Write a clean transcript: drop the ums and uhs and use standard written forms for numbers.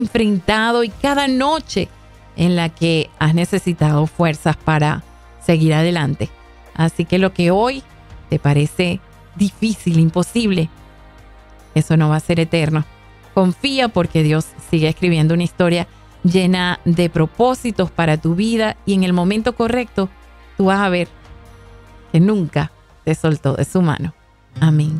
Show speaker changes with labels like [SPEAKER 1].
[SPEAKER 1] enfrentado y cada noche en la que has necesitado fuerzas para seguir adelante. Así que lo que hoy te parece difícil, imposible, eso no va a ser eterno. Confía porque Dios sigue escribiendo una historia llena de propósitos para tu vida y en el momento correcto tú vas a ver que nunca te soltó de su mano. Amén.